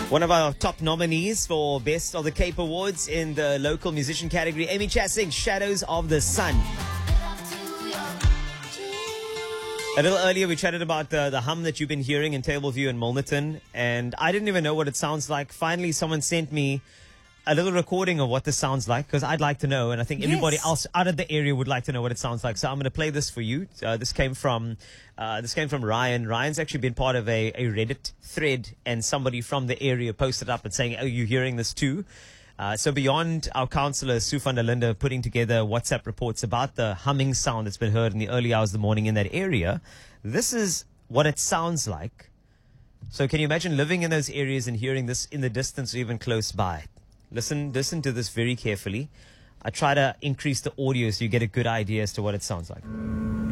One of our top nominees for Best of the Cape Awards in the local musician category, Amy Chasing, Shadows of the Sun. A little earlier, we chatted about the hum that you've been hearing in Tableview and Milnerton, and I didn't even know what it sounds like. Finally, someone sent me a little recording of what this sounds like, because I'd like to know, and I think everybody else out of the area would like to know what it sounds like. So I'm going to play this for you. This came from Ryan. Ryan's actually been part of a Reddit thread, and somebody from the area posted up and saying, "Oh, you hearing this too?" So beyond our councillor, Sue van der Linde, putting together WhatsApp reports about the humming sound that's been heard in the early hours of the morning in that area, this is what it sounds like. So can you imagine living in those areas and hearing this in the distance or even close by? Listen to this very carefully. I try to increase the audio so you get a good idea as to what it sounds like.